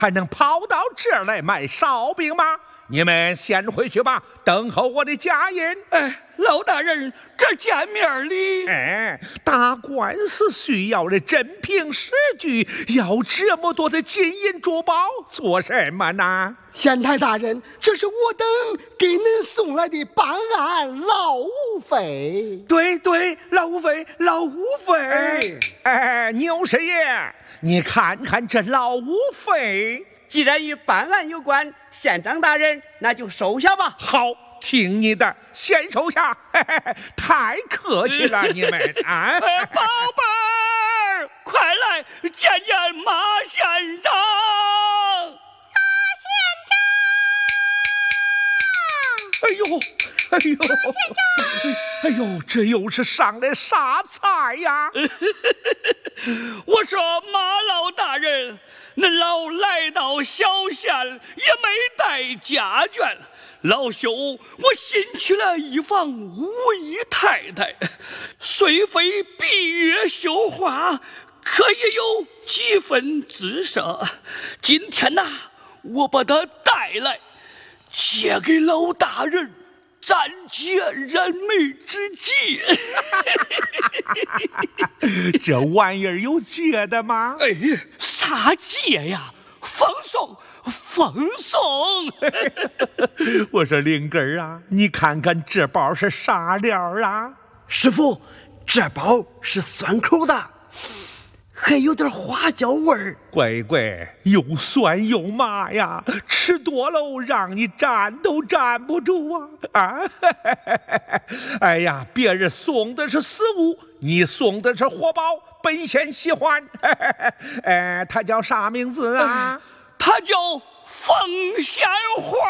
还能跑到这儿来卖烧饼吗？你们先回去吧，等候我的家人。 哎，老大人，这见面礼。 哎，打官司需要的真凭实据，要这么多的金银珠宝做什么呢？ 县太大人，这是我等给您送来的办案劳务费。 对，劳务费。 哎，牛师爷，你看看这劳务费。 既然与办案有关，县长大人那就收下吧。 好，听你的，先收下。嘿嘿嘿，太客气了，你们啊！ 宝贝儿，快来见见马县长。 哎呦，这又是上的啥菜呀？ 我说马老大人，恁老来到小县也没带家眷，老兄我新娶了一房武姨太太，虽非闭月羞花，可也有几分姿色。今天呐，我把她带来，借给老大人暂解燃眉之急。 这玩意儿有借的吗？ 哎，啥借呀？放送。 我说灵根儿啊，你看看这包是啥料啊？ 师傅，这包是酸口的，还有点花椒味儿。 乖，又酸又麻呀，吃多喽让你站都站不住啊！哎呀，别人送的是死物，你送的是活宝，本县喜欢。他叫啥名字啊？ 他叫凤仙花。